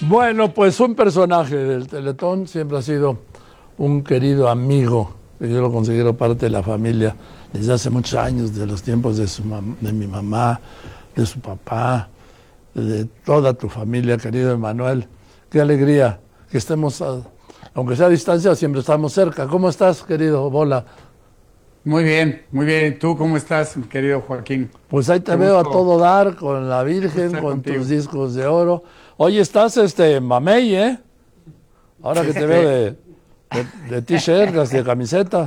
Bueno, pues un personaje del Teletón siempre ha sido un querido amigo, que yo lo considero parte de la familia desde hace muchos años, de los tiempos de mi mamá, de su papá, de toda tu familia, querido Emanuel. Qué alegría que estemos, aunque sea a distancia, siempre estamos cerca. ¿Cómo estás, querido Bola? Muy bien, muy bien. ¿Tú cómo estás, mi querido Joaquín? Pues ahí te Qué veo a gusto todo dar con la Virgen, estar con contigo. tus discos de oro. Oye, estás mamey, ¿eh? Ahora que te veo de t-shirt, de camiseta.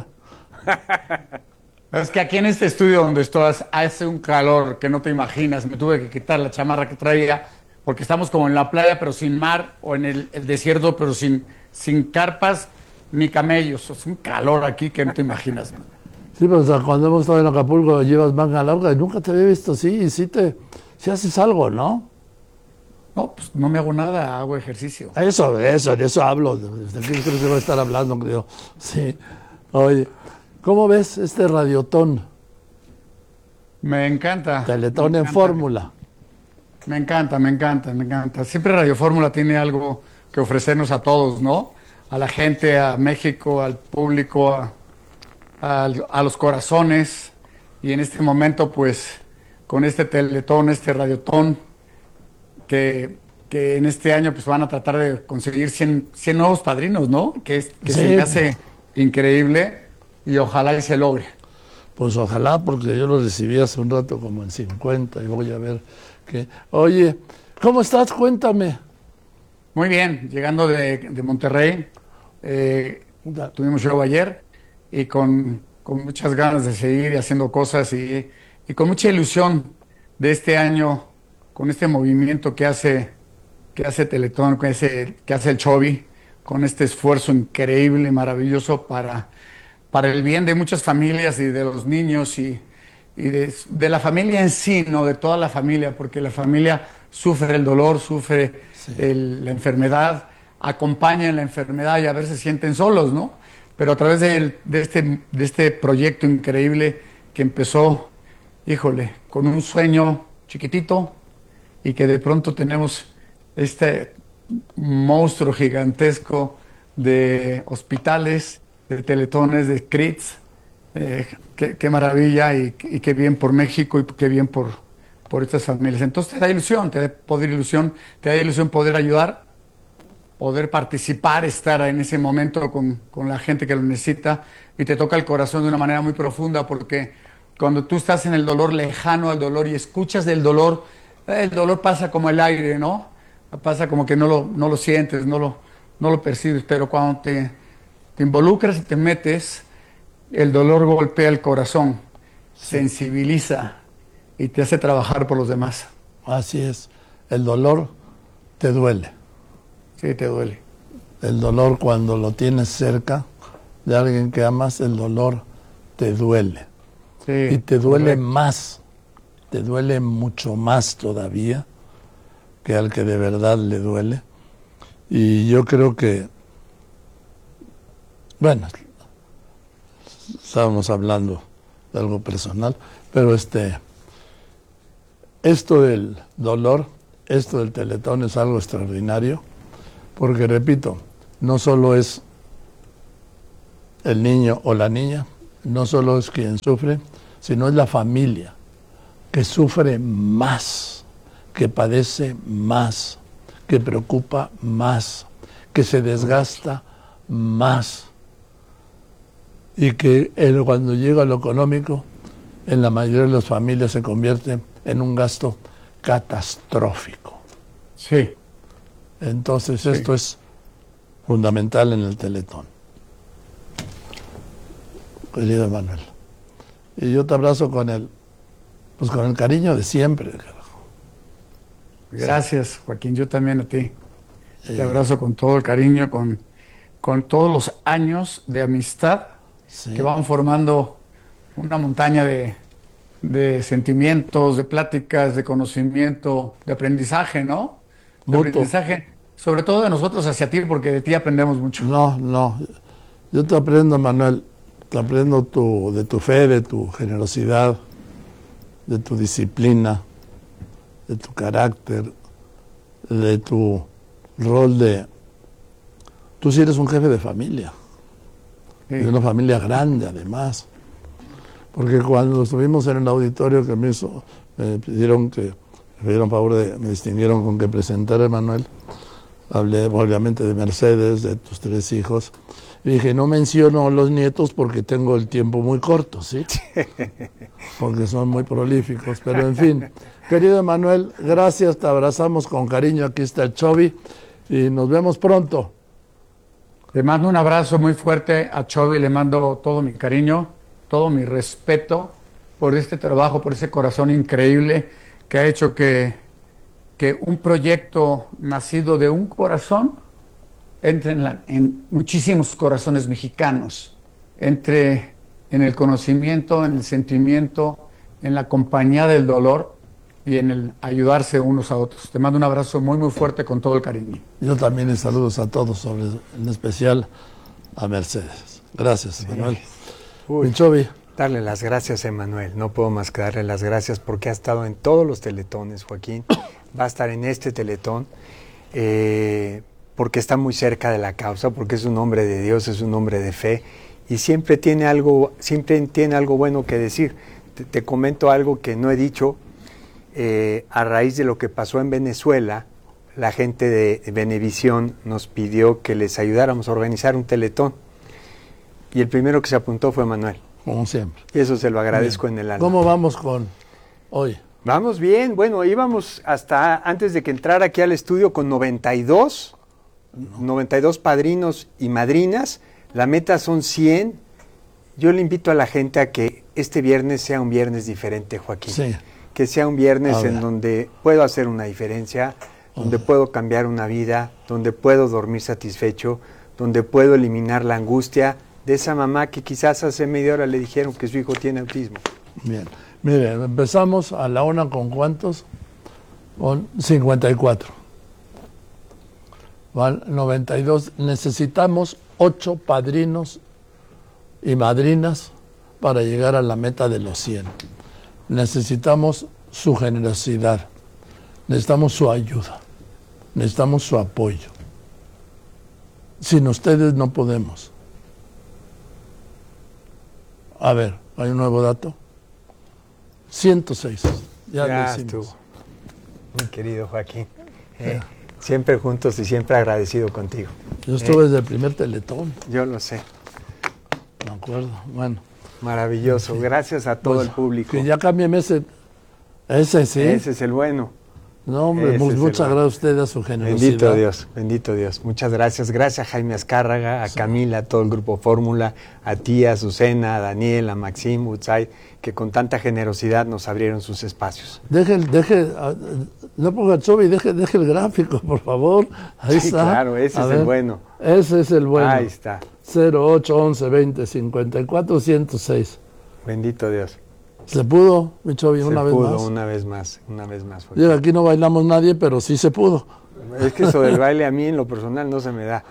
Es que aquí en este estudio donde estás hace un calor que no te imaginas. Me tuve que quitar la chamarra que traía porque estamos como en la playa pero sin mar o en el desierto pero sin carpas ni camellos. Es un calor aquí que no te imaginas. Sí, pero o sea, cuando hemos estado en Acapulco llevas manga larga y nunca te había visto así. Y sí haces algo, ¿no? No, pues no me hago nada, hago ejercicio. De eso hablo. ¿De qué creo que voy a estar hablando, creo? Sí. Oye, ¿cómo ves este radiotón? Me encanta, me Teletón en encanta. fórmula. Me encanta, me encanta, me encanta. Siempre Radio Fórmula tiene algo que ofrecernos a todos, ¿no? A la gente, a México, al público, a los corazones. Y en este momento, pues, con este teletón, este radiotón, que en este año pues van a tratar de conseguir 100 nuevos padrinos, ¿no? Que se me Sí, hace increíble y ojalá y se logre. pues ojalá, porque yo lo recibí hace un rato como en 50 y voy a ver qué. Oye, ¿cómo estás? Cuéntame. Muy bien, llegando de Monterrey, tuvimos show ayer y con muchas ganas de seguir haciendo cosas y con mucha ilusión de este año, con este movimiento que hace Teletón, que hace el Chovi, con este esfuerzo increíble, maravilloso para el bien de muchas familias y de los niños y de la familia en sí, no de toda la familia, porque la familia sufre el dolor, sufre Sí, la enfermedad, acompaña en la enfermedad y a veces se sienten solos, ¿no? Pero a través de este proyecto increíble que empezó, híjole, con un sueño chiquitito y que de pronto tenemos este monstruo gigantesco de hospitales, de teletones, de CRITs. Qué maravilla y qué bien por México y qué bien por estas familias. Entonces te da ilusión, te da ilusión poder ayudar, poder participar, estar en ese momento con la gente que lo necesita y te toca el corazón de una manera muy profunda porque cuando tú estás en el dolor, lejano al dolor y escuchas del dolor, el dolor pasa como el aire, ¿no? Pasa como que no lo sientes, no lo percibes, pero cuando te involucras y te metes, el dolor golpea el corazón, sí, sensibiliza y te hace trabajar por los demás. así es. El dolor te duele. Sí, te duele. El dolor cuando lo tienes cerca de alguien que amas, el dolor te duele. Y Sí, te duele correcto. más, te duele mucho más todavía que al que de verdad le duele. Y yo creo que, bueno, estábamos hablando de algo personal, pero esto del dolor, esto del Teletón es algo extraordinario, porque repito, no solo es el niño o la niña, no solo es quien sufre, sino es la familia que sufre más, que padece más, que preocupa más, que se desgasta más y que cuando llega lo económico, en la mayoría de las familias se convierte en un gasto catastrófico. Sí, Entonces sí. esto es fundamental en el Teletón, querido Manuel. Y yo te abrazo pues con el cariño de siempre, carajo. Sí. Gracias, Joaquín. Yo también a ti. Te Eh, abrazo con todo el cariño, con todos los años de amistad que sí, van formando una montaña de sentimientos, de pláticas, de conocimiento, de aprendizaje, ¿no? De mutuo. aprendizaje, sobre todo de nosotros hacia ti, porque de ti aprendemos mucho. No, no. Yo te aprendo, Manuel, te aprendo de tu fe, de tu generosidad, de tu disciplina, de tu carácter, de tu rol de... Tú sí eres un jefe de familia. Sí. De una familia grande, además. Porque cuando estuvimos en el auditorio que me pidieron favor me distinguieron con que presentara a Manuel, hablé obviamente de Mercedes, de tus 3 hijos, y dije, no menciono los nietos porque tengo el tiempo muy corto, ¿sí? Porque son muy prolíficos, pero en fin. Querido Manuel, gracias, te abrazamos con cariño, aquí está el Chovy, y nos vemos pronto. Le mando un abrazo muy fuerte a Chovy, le mando todo mi cariño, todo mi respeto por este trabajo, por ese corazón increíble que ha hecho que un proyecto nacido de un corazón entre en muchísimos corazones mexicanos, entre en el conocimiento, en el sentimiento, en la compañía del dolor y en el ayudarse unos a otros. Te mando un abrazo muy, muy fuerte con todo el cariño. Yo también les saludos a todos, en especial a Mercedes. Gracias, sí. Manuel. Uy, Chovy. Darle las gracias a Emanuel. No puedo más que darle las gracias porque ha estado en todos los teletones, Joaquín. Va a estar en este teletón porque está muy cerca de la causa, porque es un hombre de Dios, es un hombre de fe y siempre tiene algo bueno que decir. Te comento algo que no he dicho. A raíz de lo que pasó en Venezuela, la gente de Venevisión nos pidió que les ayudáramos a organizar un teletón y el primero que se apuntó fue Manuel. Como siempre. Y eso se lo agradezco en el alma. ¿Cómo vamos con hoy? Vamos bien. Bueno, íbamos hasta antes de que entrara aquí al estudio con 92 padrinos y madrinas. La meta son 100. Yo le invito a la gente a que este viernes sea un viernes diferente, Joaquín. Sí. Que sea un viernes en donde puedo hacer una diferencia, donde puedo cambiar una vida, donde puedo dormir satisfecho, donde puedo eliminar la angustia de esa mamá que quizás hace media hora le dijeron que su hijo tiene autismo. Bien. Mire, empezamos a la 1 con ¿cuántos? Con 54. Van 92. Necesitamos 8 padrinos y madrinas para llegar a la meta de los 100. Necesitamos su generosidad. Necesitamos su ayuda. Necesitamos su apoyo. Sin ustedes no podemos. A ver, hay un nuevo dato. 106. Ya estuvo. Mi querido Joaquín. Siempre juntos y siempre agradecido contigo. Yo estuve desde el primer teletón. Yo lo sé. Me acuerdo. Bueno. Maravilloso. Sí. Gracias a todo el público. Que ya cámbiame ese sí. Ese es el bueno. No, hombre, muchas gracias a usted, a su generosidad. Bendito Dios. Muchas gracias. Gracias a Jaime Azcárraga, a Camila, a todo el grupo Fórmula, a ti, a Azucena, a Daniel, a Maxim, Utsay, que con tanta generosidad nos abrieron sus espacios. No ponga Chovy, deje el gráfico, por favor. Ahí sí, está. Claro, ese es el bueno. Ese es el bueno. Ahí está. 08, 11, 20, 54, 106. Bendito Dios. ¿Se pudo, mi Chovy, una vez más? Se pudo, una vez más. Digo, aquí no bailamos nadie, pero sí se pudo. Es que eso del baile a mí en lo personal no se me da.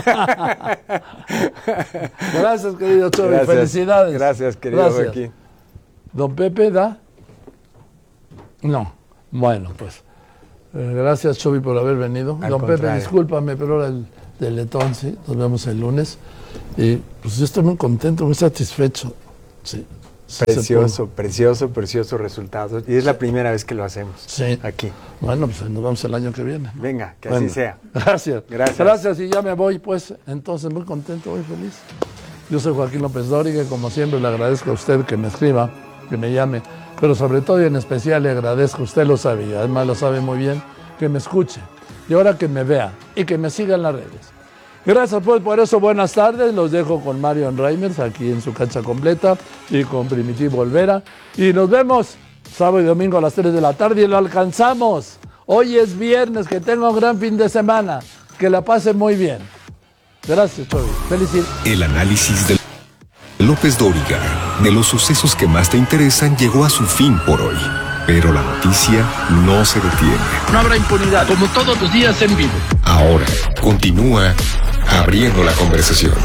Gracias, querido Chovy. Felicidades. Gracias, querido Joaquín. ¿Don Pepe da? No. Bueno, pues. Gracias, Chovy, por haber venido. Don Pepe, discúlpame, pero ahora el teletón, sí. Nos vemos el lunes. Y pues yo estoy muy contento, muy satisfecho. Sí. Precioso resultado. Y es la primera vez que lo hacemos aquí. Bueno, pues nos vemos el año que viene, ¿no? Venga, que así sea. Gracias y ya me voy, pues. Entonces, muy contento, muy feliz. Yo soy Joaquín López Dóriga y como siempre le agradezco a usted que me escriba, que me llame, pero sobre todo y en especial le agradezco, usted lo sabe y además lo sabe muy bien, que me escuche y ahora que me vea y que me siga en las redes. Gracias pues por eso, buenas tardes, los dejo con Marion Reimers aquí en su cancha completa y con Primitivo Olvera y nos vemos sábado y domingo a las 3 de la tarde y lo alcanzamos. Hoy es viernes, que tenga un gran fin de semana, que la pase muy bien. Gracias, Chovy. Felicidades. El análisis de López Dóriga de los sucesos que más te interesan llegó a su fin por hoy. Pero la noticia no se detiene. No habrá impunidad, como todos los días en vivo. Ahora, continúa abriendo la conversación.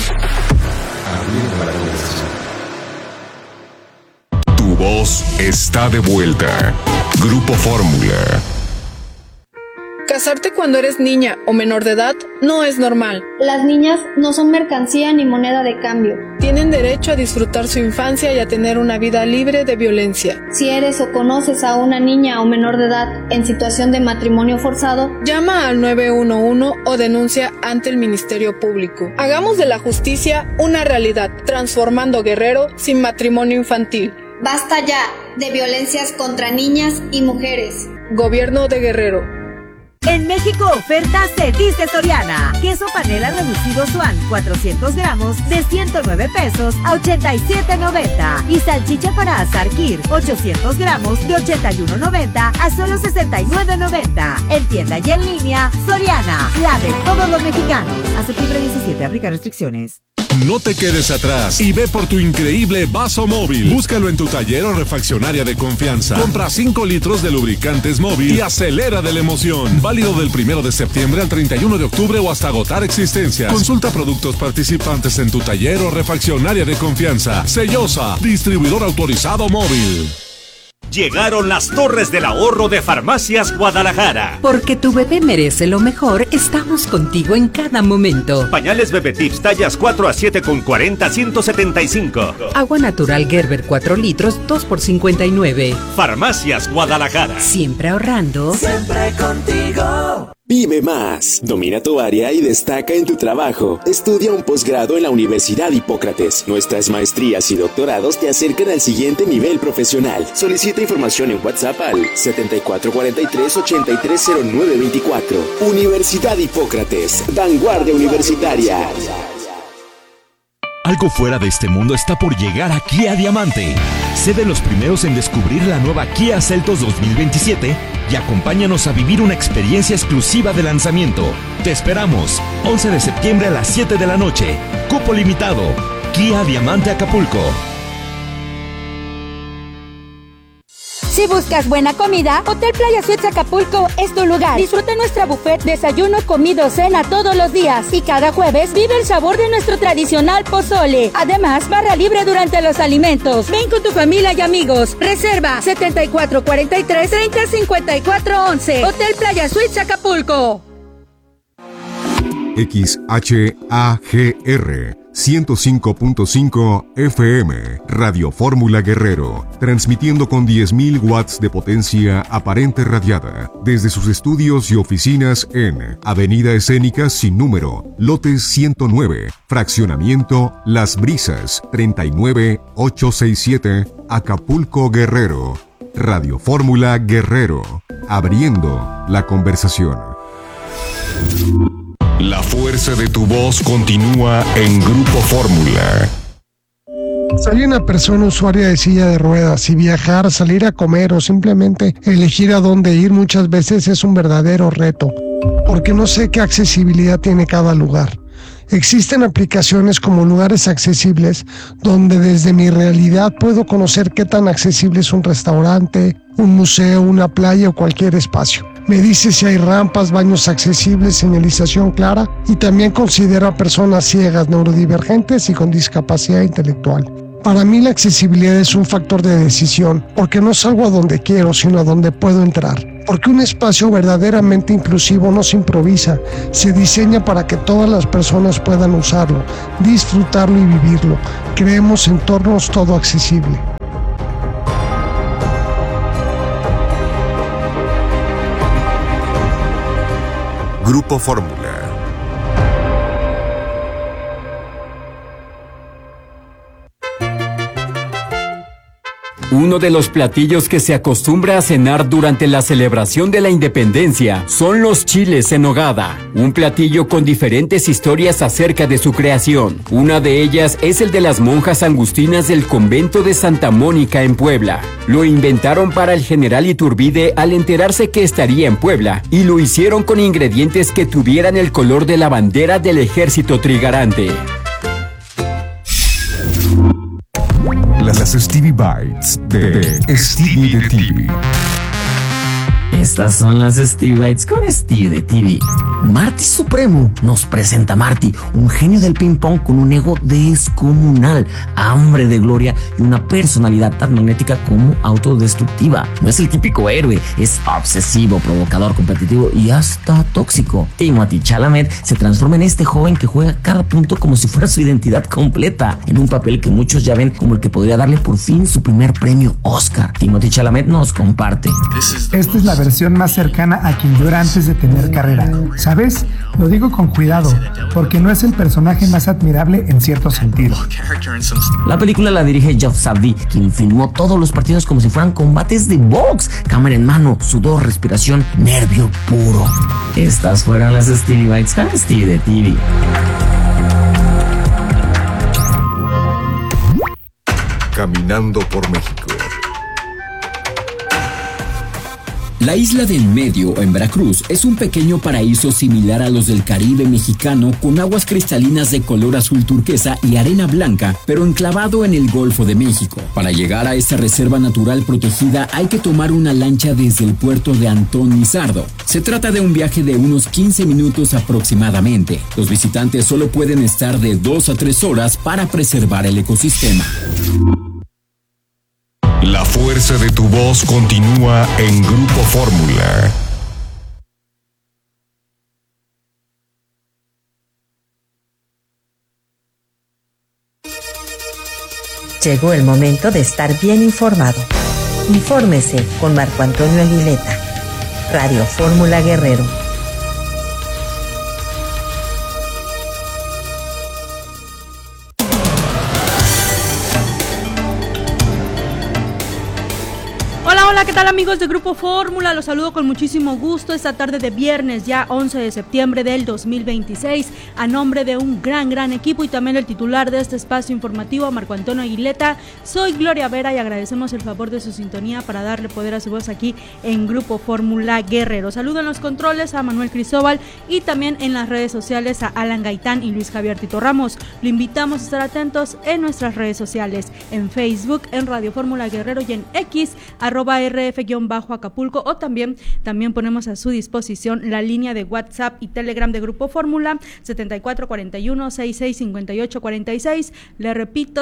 Tu voz está de vuelta. Grupo Fórmula. Casarte cuando eres niña o menor de edad no es normal. Las niñas no son mercancía ni moneda de cambio. Tienen derecho a disfrutar su infancia y a tener una vida libre de violencia. Si eres o conoces a una niña o menor de edad en situación de matrimonio forzado, llama al 911 o denuncia ante el Ministerio Público. Hagamos de la justicia una realidad, transformando Guerrero sin matrimonio infantil. Basta ya de violencias contra niñas y mujeres. Gobierno de Guerrero. En México, oferta se dice Soriana. Queso panela reducido Swan, 400 gramos, de 109 pesos a 87.90. Y salchicha para asar Kir, 800 gramos, de 81.90 a solo 69.90. En tienda y en línea, Soriana, la de todos los mexicanos. Hasta septiembre 17, aplica restricciones. No te quedes atrás y ve por tu increíble vaso móvil. Búscalo en tu taller o refaccionaria de confianza. Compra 5 litros de lubricantes móvil y acelera de la emoción. Válido del 1 de septiembre al 31 de octubre o hasta agotar existencias. Consulta productos participantes en tu taller o refaccionaria de confianza. Sellosa, distribuidor autorizado móvil. Llegaron las Torres del Ahorro de Farmacias Guadalajara. Porque tu bebé merece lo mejor, estamos contigo en cada momento. Pañales Bebé Tips tallas 4 a 7 con 40, 175. Agua natural Gerber 4 litros, 2 por 59. Farmacias Guadalajara. Siempre ahorrando. Siempre contigo. Vive más, domina tu área y destaca en tu trabajo. Estudia un posgrado en la Universidad Hipócrates. Nuestras maestrías y doctorados te acercan al siguiente nivel profesional. Solicita información en WhatsApp al 7443-830924. Universidad Hipócrates, vanguardia universitaria. Algo fuera de este mundo está por llegar a Kia Diamante. Sé de los primeros en descubrir la nueva Kia Seltos 2027 y acompáñanos a vivir una experiencia exclusiva de lanzamiento. Te esperamos, 11 de septiembre a las 7 de la noche. Cupo limitado. Kia Diamante Acapulco. Si buscas buena comida, Hotel Playa Suites Acapulco es tu lugar. Disfruta nuestra buffet, desayuno, comida o cena todos los días. Y cada jueves vive el sabor de nuestro tradicional pozole. Además, barra libre durante los alimentos. Ven con tu familia y amigos. Reserva 7443-305411. Hotel Playa Suites Acapulco. XHAGR 105.5 FM, Radio Fórmula Guerrero, transmitiendo con 10.000 watts de potencia aparente radiada, desde sus estudios y oficinas en Avenida Escénica sin número, lote 109, fraccionamiento Las Brisas, 39867, Acapulco, Guerrero. Radio Fórmula Guerrero, abriendo la conversación. La fuerza de tu voz continúa en Grupo Fórmula. Soy una persona usuaria de silla de ruedas y viajar, salir a comer o simplemente elegir a dónde ir muchas veces es un verdadero reto, porque no sé qué accesibilidad tiene cada lugar. Existen aplicaciones como Lugares Accesibles, donde desde mi realidad puedo conocer qué tan accesible es un restaurante, un museo, una playa o cualquier espacio. Me dice si hay rampas, baños accesibles, señalización clara y también considera personas ciegas, neurodivergentes y con discapacidad intelectual. Para mí la accesibilidad es un factor de decisión, porque no salgo a donde quiero, sino a donde puedo entrar. Porque un espacio verdaderamente inclusivo no se improvisa, se diseña para que todas las personas puedan usarlo, disfrutarlo y vivirlo. Creemos entornos todo accesible. Grupo Fórmula. Uno de los platillos que se acostumbra a cenar durante la celebración de la independencia son los chiles en nogada, un platillo con diferentes historias acerca de su creación. Una de ellas es el de las monjas agustinas del convento de Santa Mónica en Puebla. Lo inventaron para el general Iturbide al enterarse que estaría en Puebla y lo hicieron con ingredientes que tuvieran el color de la bandera del ejército trigarante. Las Stevie Bites de Stevie de TV. Estas son las Stevie Bites con Steve de TV. Marty Supremo nos presenta a Marty, un genio del ping pong con un ego descomunal, hambre de gloria y una personalidad tan magnética como autodestructiva. No es el típico héroe, es obsesivo, provocador, competitivo y hasta tóxico. Timothée Chalamet se transforma en este joven que juega cada punto como si fuera su identidad completa, en un papel que muchos ya ven como el que podría darle por fin su primer premio Oscar. Timothée Chalamet nos comparte: esta es la versión más cercana a quien yo era antes de tener carrera. ¿Sabes? Lo digo con cuidado, porque no es el personaje más admirable en cierto sentido. La película la dirige Geoff Savdy, quien filmó todos los partidos como si fueran combates de box, cámara en mano, sudor, respiración, nervio puro. Estas fueron las Stevie Bites con Steve de TV. Caminando por México. La isla del Medio, en Veracruz, es un pequeño paraíso similar a los del Caribe mexicano, con aguas cristalinas de color azul turquesa y arena blanca, pero enclavado en el Golfo de México. Para llegar a esta reserva natural protegida hay que tomar una lancha desde el puerto de Antón Lizardo. Se trata de un viaje de unos 15 minutos aproximadamente. Los visitantes solo pueden estar de 2 a 3 horas para preservar el ecosistema. La fuerza de tu voz continúa en Grupo Fórmula. Llegó el momento de estar bien informado. Infórmese con Marco Antonio Aguileta. Radio Fórmula Guerrero. Hola, ¿qué tal amigos de Grupo Fórmula? Los saludo con muchísimo gusto esta tarde de viernes, ya 11 de septiembre del 2026, a nombre de un gran equipo y también el titular de este espacio informativo, Marco Antonio Aguileta. Soy Gloria Vera y agradecemos el favor de su sintonía para darle poder a su voz aquí en Grupo Fórmula Guerrero. Saludo en los controles a Manuel Cristóbal y también en las redes sociales a Alan Gaitán y Luis Javier Tito Ramos. Lo invitamos a estar atentos en nuestras redes sociales, en Facebook, en Radio Fórmula Guerrero y en X, @RF-Acapulco, o también ponemos a su disposición la línea de WhatsApp y Telegram de Grupo Fórmula 7441-665846. Le repito,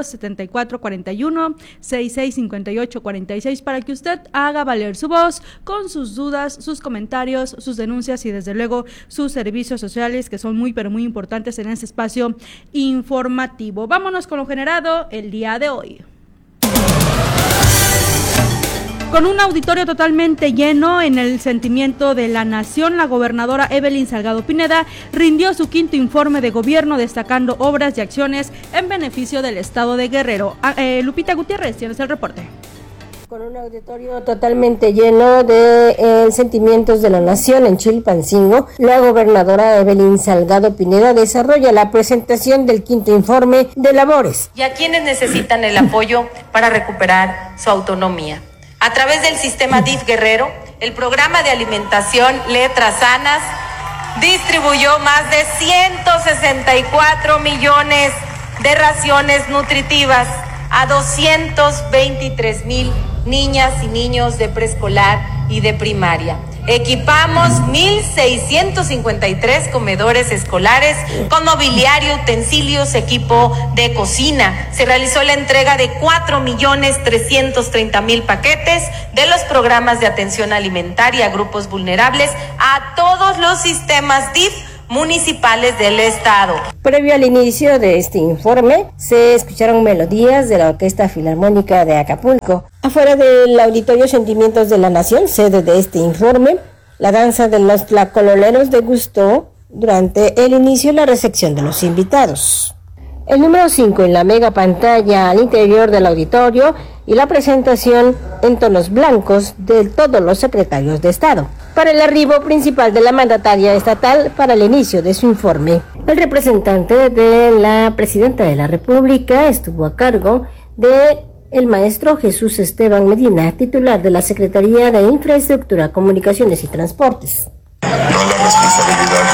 7441-665846 para que usted haga valer su voz con sus dudas, sus comentarios, sus denuncias y desde luego sus servicios sociales, que son muy pero muy importantes en este espacio informativo. Vámonos con lo generado el día de hoy. Con un auditorio totalmente lleno en el sentimiento de la nación, la gobernadora Evelyn Salgado Pineda rindió su quinto informe de gobierno destacando obras y acciones en beneficio del estado de Guerrero. Lupita Gutiérrez, tienes el reporte. Con un auditorio totalmente lleno de sentimientos de la nación en Chilpancingo, la gobernadora Evelyn Salgado Pineda desarrolla la presentación del quinto informe de labores. Y a quienes necesitan el apoyo para recuperar su autonomía. A través del sistema DIF Guerrero, el programa de alimentación Letras Sanas distribuyó más de 164 millones de raciones nutritivas a 223,000 niñas y niños de preescolar y de primaria. Equipamos 1,653 comedores escolares con mobiliario, utensilios, equipo de cocina. Se realizó la entrega de 4,330,000 paquetes de los programas de atención alimentaria a grupos vulnerables a todos los sistemas DIF municipales del estado. Previo al inicio de este informe, se escucharon melodías de la Orquesta Filarmónica de Acapulco. Afuera del Auditorio Sentimientos de la Nación, sede de este informe, la danza de los tlacololeros degustó durante el inicio la recepción de los invitados. El número 5 en la mega pantalla al interior del auditorio y la presentación en tonos blancos de todos los secretarios de Estado para el arribo principal de la mandataria estatal para el inicio de su informe. El representante de la presidenta de la República estuvo a cargo de el maestro Jesús Esteban Medina, titular de la Secretaría de Infraestructura, Comunicaciones y Transportes. No la responsabilidad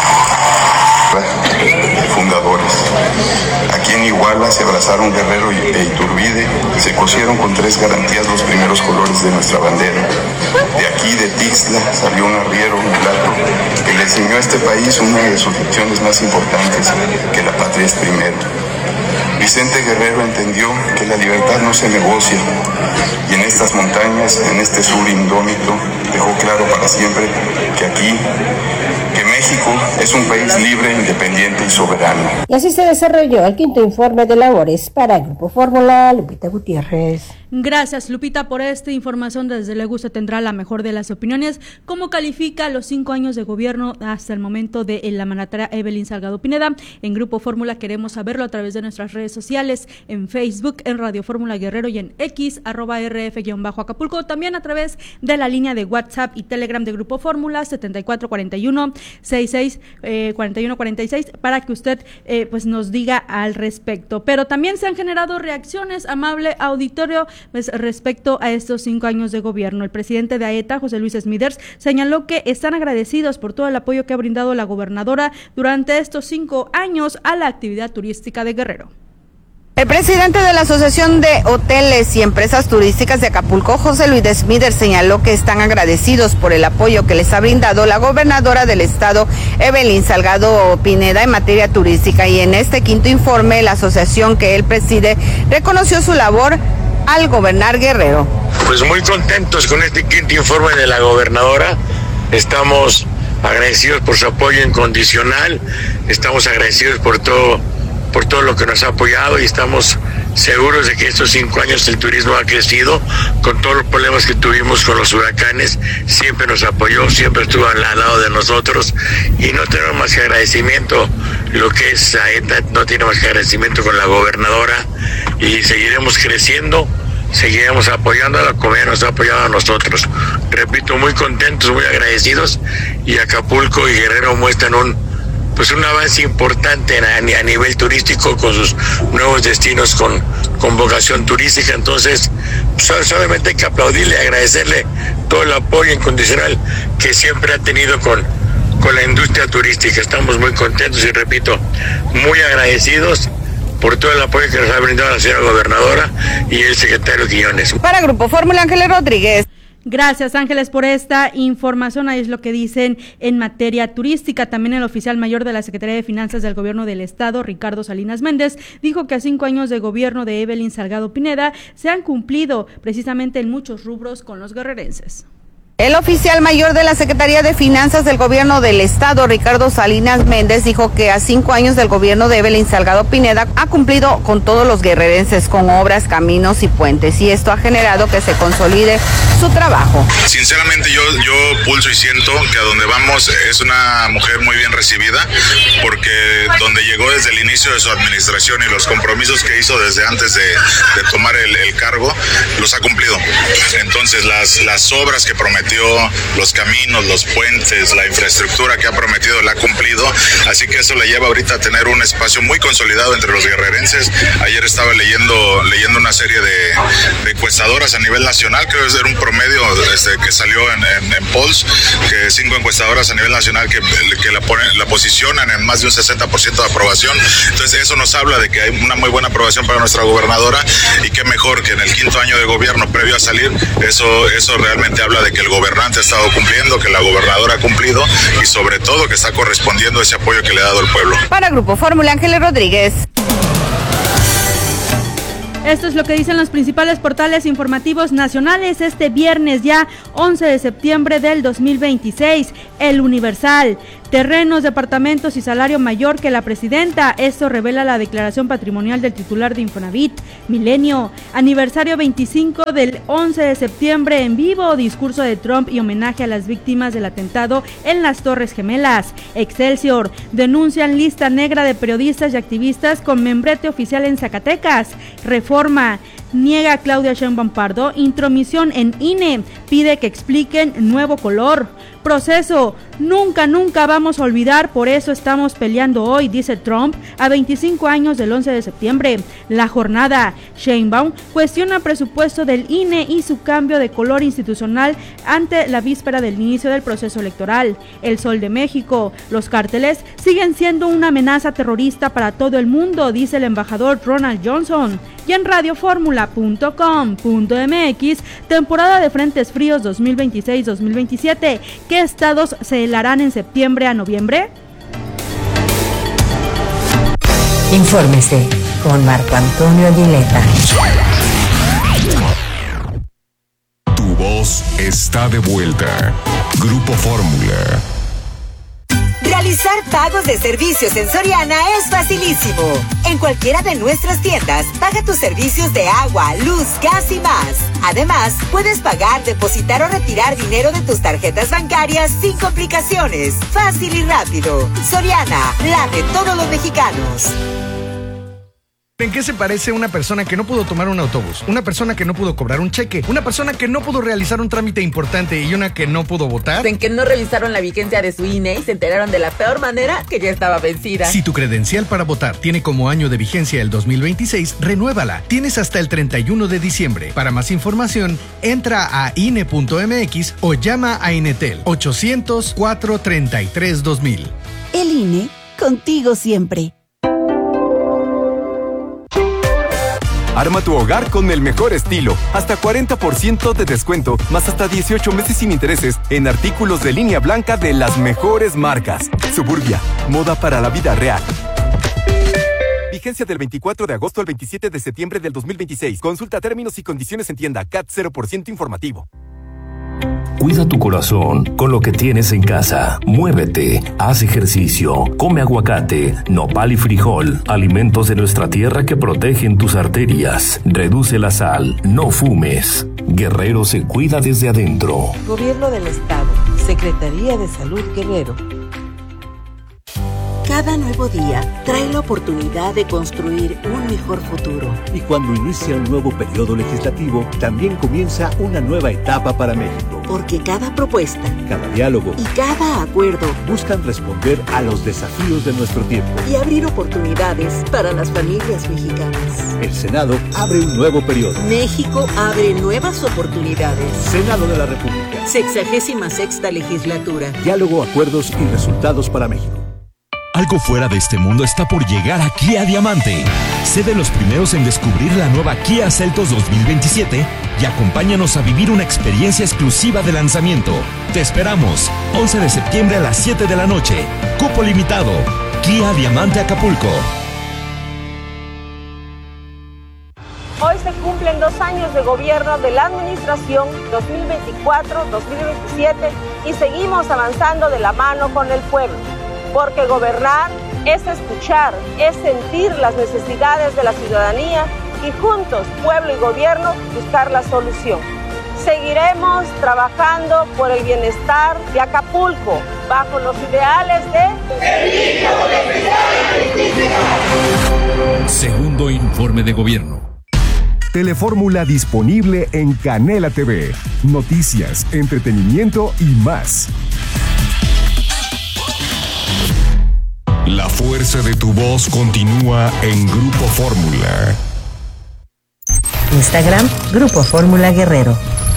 de fundadores. Aquí en Iguala se abrazaron Guerrero e Iturbide, se cosieron con 3 garantías los primeros colores de nuestra bandera. De aquí, de Tixla, salió un arriero mulato que le enseñó a este país una de sus lecciones más importantes, que la patria es primero. Vicente Guerrero entendió que la libertad no se negocia, y en estas montañas, en este sur indómito, dejó claro para siempre que aquí, que México es un país libre, independiente y soberano. Y así se desarrolló el quinto informe de labores para Grupo Fórmula. Lupita Gutiérrez. Gracias, Lupita, por esta información. Desde luego usted tendrá la mejor de las opiniones. ¿Cómo califica los 5 años de gobierno hasta el momento de la mandataria Evelyn Salgado Pineda? En Grupo Fórmula queremos saberlo a través de nuestras redes sociales, en Facebook, en Radio Fórmula Guerrero y en X, @RF_Acapulco. También a través de la línea de WhatsApp y Telegram de Grupo Fórmula, 7441-66-4146, para que usted pues nos diga al respecto. Pero también se han generado reacciones, amable auditorio, pues respecto a estos 5 años de gobierno. El presidente de AETA, José Luis Smithers, señaló que están agradecidos por todo el apoyo que ha brindado la gobernadora durante estos 5 años a la actividad turística de Guerrero. El presidente de la Asociación de Hoteles y Empresas Turísticas de Acapulco, José Luis Smithers, señaló que están agradecidos por el apoyo que les ha brindado la gobernadora del estado, Evelyn Salgado Pineda, en materia turística. Y en este quinto informe, la asociación que él preside reconoció su labor al gobernar Guerrero. Pues muy contentos con este quinto informe de la gobernadora. Estamos agradecidos por su apoyo incondicional, estamos agradecidos por todo lo que nos ha apoyado, y estamos seguros de que estos 5 años el turismo ha crecido. Con todos los problemas que tuvimos con los huracanes, siempre nos apoyó, siempre estuvo al lado de nosotros, y no tenemos más que agradecimiento. Lo que es AETA no tiene más que agradecimiento con la gobernadora, y seguiremos creciendo, seguiremos apoyándola como ella nos ha apoyado a nosotros. Repito, muy contentos, muy agradecidos, y Acapulco y Guerrero muestran un avance importante a nivel turístico con sus nuevos destinos con vocación turística. Entonces, solamente hay que aplaudirle y agradecerle todo el apoyo incondicional que siempre ha tenido con la industria turística. Estamos muy contentos y, repito, muy agradecidos por todo el apoyo que nos ha brindado la señora gobernadora y el secretario Quiñones. Para Grupo Fórmula, Ángeles Rodríguez. Gracias, Ángeles, por esta información. Ahí es lo que dicen en materia turística. También el oficial mayor de la Secretaría de Finanzas del Gobierno del Estado, Ricardo Salinas Méndez, dijo que a 5 años de gobierno de Evelyn Salgado Pineda se han cumplido precisamente en muchos rubros con los guerrerenses. El oficial mayor de la Secretaría de Finanzas del Gobierno del Estado, Ricardo Salinas Méndez, dijo que a 5 años del gobierno de Evelyn Salgado Pineda ha cumplido con todos los guerrerenses con obras, caminos y puentes, y esto ha generado que se consolide su trabajo. Sinceramente yo pulso y siento que a donde vamos es una mujer muy bien recibida, porque donde llegó desde el inicio de su administración y los compromisos que hizo desde antes de tomar el cargo, los ha cumplido. Entonces las obras que prometió, los caminos, los puentes, la infraestructura que ha prometido la ha cumplido, así que eso le lleva ahorita a tener un espacio muy consolidado entre los guerrerenses. Ayer estaba leyendo una serie de encuestadoras a nivel nacional, creo que era un promedio que salió en Polls, que 5 encuestadoras a nivel nacional que la posicionan en más de un 60% de aprobación. Entonces eso nos habla de que hay una muy buena aprobación para nuestra gobernadora, y qué mejor que en el 5º año de gobierno previo a salir, eso realmente habla de que el gobernante ha estado cumpliendo, que la gobernadora ha cumplido, y sobre todo que está correspondiendo ese apoyo que le ha dado el pueblo. Para Grupo Fórmula, Ángeles Rodríguez. Esto es lo que dicen los principales portales informativos nacionales este viernes ya 11 de septiembre del 2026. El Universal: terrenos, departamentos y salario mayor que la presidenta. Esto revela la declaración patrimonial del titular de Infonavit. Milenio: aniversario 25 del 11 de septiembre en vivo. Discurso de Trump y homenaje a las víctimas del atentado en las Torres Gemelas. Excelsior: denuncian lista negra de periodistas y activistas con membrete oficial en Zacatecas. Reforma: niega Claudia Sheinbaum Pardo intromisión en INE, pide que expliquen nuevo color. Proceso: nunca vamos a olvidar, por eso estamos peleando hoy, dice Trump a 25 años del 11 de septiembre. La Jornada: Sheinbaum cuestiona presupuesto del INE y su cambio de color institucional ante la víspera del inicio del proceso electoral. El Sol de México: los cárteles siguen siendo una amenaza terrorista para todo el mundo, dice el embajador Ronald Johnson. y en radioformula.com.mx, temporada de frentes fríos 2026-2027. ¿Qué estados se helarán en septiembre a noviembre? Infórmese con Marco Antonio Aguilera. Tu voz está de vuelta. Grupo Fórmula. Realizar pagos de servicios en Soriana es facilísimo. En cualquiera de nuestras tiendas, paga tus servicios de agua, luz, gas y más. Además, puedes pagar, depositar o retirar dinero de tus tarjetas bancarias sin complicaciones. Fácil y rápido. Soriana, la de todos los mexicanos. ¿En qué se parece una persona que no pudo tomar un autobús? Una persona que no pudo cobrar un cheque, una persona que no pudo realizar un trámite importante y una que no pudo votar. En que no revisaron la vigencia de su INE y se enteraron de la peor manera que ya estaba vencida. Si tu credencial para votar tiene como año de vigencia el 2026, renuévala. Tienes hasta el 31 de diciembre. Para más información, entra a INE.mx o llama a Inetel 800-433-2000. El INE, contigo siempre. Arma tu hogar con el mejor estilo. Hasta 40% de descuento, más hasta 18 meses sin intereses en artículos de línea blanca de las mejores marcas. Suburbia, moda para la vida real. Vigencia del 24 de agosto al 27 de septiembre del 2026. Consulta términos y condiciones en tienda. CAT 0% informativo. Cuida tu corazón con lo que tienes en casa. Muévete, haz ejercicio, come aguacate, nopal y frijol, alimentos de nuestra tierra que protegen tus arterias. Reduce la sal, no fumes. Guerrero se cuida desde adentro. Gobierno del Estado, Secretaría de Salud Guerrero. Cada nuevo día trae la oportunidad de construir un mejor futuro. Y cuando inicia un nuevo periodo legislativo, también comienza una nueva etapa para México. Porque cada propuesta, cada diálogo y cada acuerdo buscan responder a los desafíos de nuestro tiempo y abrir oportunidades para las familias mexicanas. El Senado abre un nuevo periodo. México abre nuevas oportunidades. Senado de la República. 66ª legislatura. Diálogo, acuerdos y resultados para México. Algo fuera de este mundo está por llegar a Kia Diamante. Sé de los primeros en descubrir la nueva Kia Seltos 2027 y acompáñanos a vivir una experiencia exclusiva de lanzamiento. Te esperamos, 11 de septiembre a las 7 de la noche. Cupo limitado. Kia Diamante Acapulco. Hoy se cumplen 2 años de gobierno de la administración 2024-2027 y seguimos avanzando de la mano con el pueblo. Porque gobernar es escuchar, es sentir las necesidades de la ciudadanía y juntos, pueblo y gobierno, buscar la solución. Seguiremos trabajando por el bienestar de Acapulco, bajo los ideales de servicio, honestidad y justicia. Segundo informe de gobierno. Telefórmula disponible en Canela TV. Noticias, entretenimiento y más. La fuerza de tu voz continúa en Grupo Fórmula. Instagram, Grupo Fórmula Guerrero.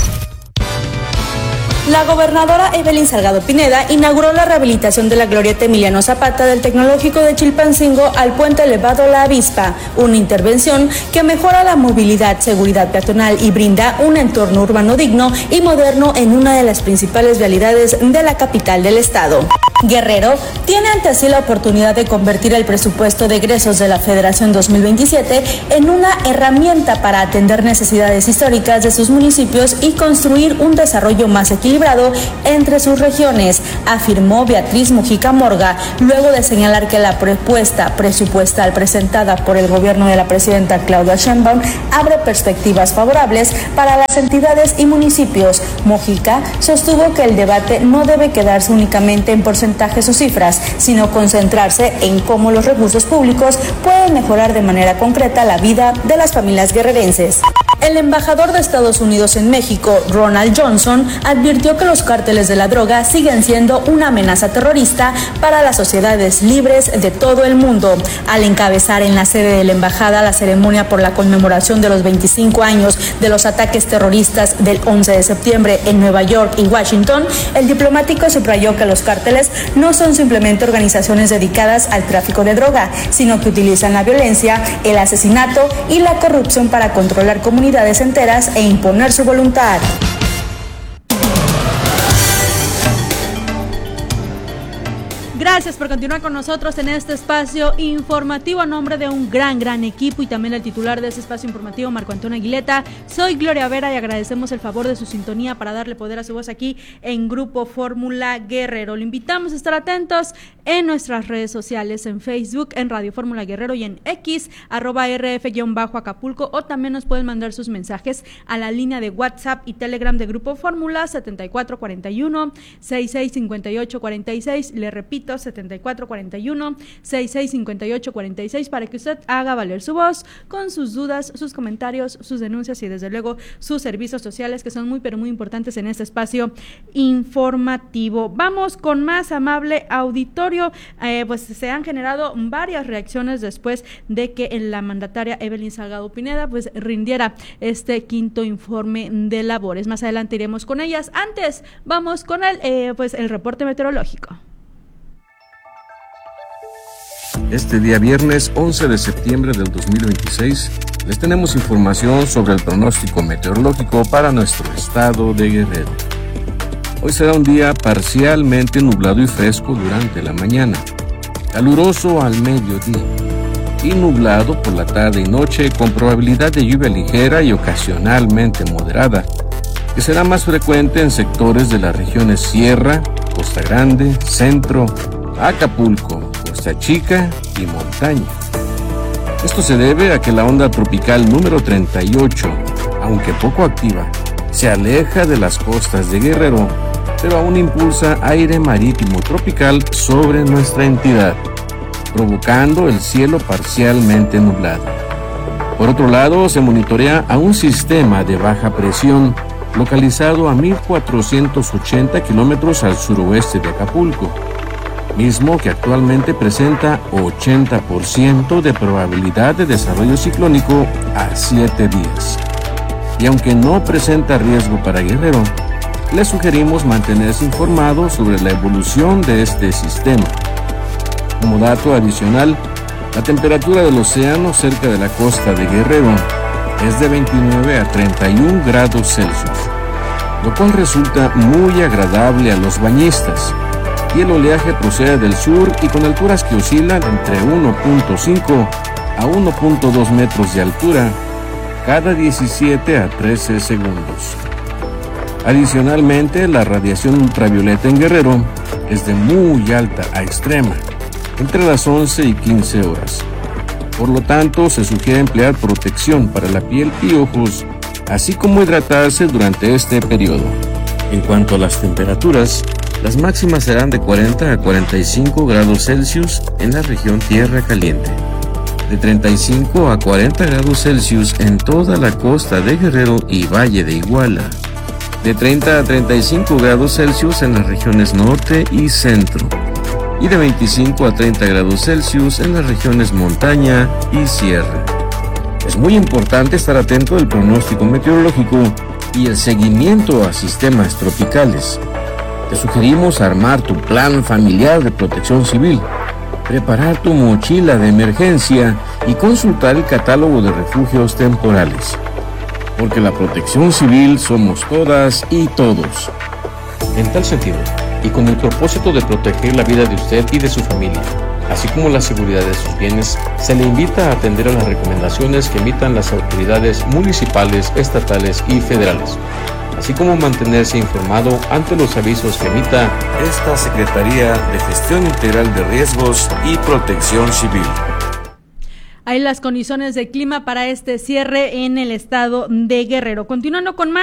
La gobernadora Evelyn Salgado Pineda inauguró la rehabilitación de la glorieta Emiliano Zapata del Tecnológico de Chilpancingo al puente elevado La Avispa, una intervención que mejora la movilidad, seguridad peatonal y brinda un entorno urbano digno y moderno en una de las principales vialidades de la capital del estado. Guerrero tiene ante sí la oportunidad de convertir el presupuesto de egresos de la Federación 2027 en una herramienta para atender necesidades históricas de sus municipios y construir un desarrollo más equilibrado entre sus regiones, afirmó Beatriz Mujica Morga, luego de señalar que la propuesta presupuestal presentada por el gobierno de la presidenta Claudia Sheinbaum abre perspectivas favorables para las entidades y municipios. Mujica sostuvo que el debate no debe quedarse únicamente en porcentajes o cifras, sino concentrarse en cómo los recursos públicos pueden mejorar de manera concreta la vida de las familias guerrerenses. El embajador de Estados Unidos en México, Ronald Johnson, advirtió que los cárteles de la droga siguen siendo una amenaza terrorista para las sociedades libres de todo el mundo. Al encabezar en la sede de la embajada la ceremonia por la conmemoración de los 25 años de los ataques terroristas del 11 de septiembre en Nueva York y Washington, el diplomático subrayó que los cárteles no son simplemente organizaciones dedicadas al tráfico de droga, sino que utilizan la violencia, el asesinato y la corrupción para controlar comunidades enteras e imponer su voluntad. Gracias por continuar con nosotros en este espacio informativo a nombre de un gran equipo y también el titular de este espacio informativo, Marco Antonio Aguileta. Soy Gloria Vera y agradecemos el favor de su sintonía para darle poder a su voz aquí en Grupo Fórmula Guerrero. Le invitamos a estar atentos en nuestras redes sociales, en Facebook, en Radio Fórmula Guerrero y en X, @RF-Acapulco, o también nos pueden mandar sus mensajes a la línea de WhatsApp y Telegram de Grupo Fórmula 7441-665846. Le repito, 7441-665846 para que usted haga valer su voz con sus dudas, sus comentarios, sus denuncias y desde luego sus servicios sociales, que son muy pero muy importantes en este espacio informativo. Vamos con más, amable auditorio. Pues se han generado varias reacciones después de que la mandataria Evelyn Salgado Pineda pues rindiera este quinto informe de labores. Más adelante iremos con ellas. Antes vamos con el reporte meteorológico. Este día viernes 11 de septiembre del 2026 les tenemos información sobre el pronóstico meteorológico para nuestro estado de Guerrero. Hoy será un día parcialmente nublado y fresco durante la mañana, caluroso al mediodía y nublado por la tarde y noche con probabilidad de lluvia ligera y ocasionalmente moderada, que será más frecuente en sectores de las regiones Sierra, Costa Grande, Centro, Acapulco, Costa Chica y Montaña. Esto se debe a que la onda tropical número 38, aunque poco activa, se aleja de las costas de Guerrero, pero aún impulsa aire marítimo tropical sobre nuestra entidad, provocando el cielo parcialmente nublado. Por otro lado, se monitorea a un sistema de baja presión localizado a 1480 kilómetros al suroeste de Acapulco, mismo que actualmente presenta 80% de probabilidad de desarrollo ciclónico a 7 días. Y aunque no presenta riesgo para Guerrero, le sugerimos mantenerse informado sobre la evolución de este sistema. Como dato adicional, la temperatura del océano cerca de la costa de Guerrero es de 29 a 31 grados Celsius, lo cual resulta muy agradable a los bañistas, y el oleaje procede del sur y con alturas que oscilan entre 1.5 a 1.2 metros de altura cada 17 a 13 segundos. Adicionalmente, la radiación ultravioleta en Guerrero es de muy alta a extrema, entre las 11 y 15 horas. Por lo tanto, se sugiere emplear protección para la piel y ojos, así como hidratarse durante este periodo. En cuanto a las temperaturas, las máximas serán de 40 a 45 grados Celsius en la región Tierra Caliente, de 35 a 40 grados Celsius en toda la costa de Guerrero y Valle de Iguala, de 30 a 35 grados Celsius en las regiones Norte y Centro, y de 25 a 30 grados Celsius en las regiones Montaña y Sierra. Es muy importante estar atento al pronóstico meteorológico y el seguimiento a sistemas tropicales. Te sugerimos armar tu plan familiar de protección civil, preparar tu mochila de emergencia y consultar el catálogo de refugios temporales. Porque la protección civil somos todas y todos. En tal sentido, y con el propósito de proteger la vida de usted y de su familia, así como la seguridad de sus bienes, se le invita a atender a las recomendaciones que emitan las autoridades municipales, estatales y federales, así como mantenerse informado ante los avisos que emita esta Secretaría de Gestión Integral de Riesgos y Protección Civil. Hay las condiciones de clima para este cierre en el estado de Guerrero. Continuando con más.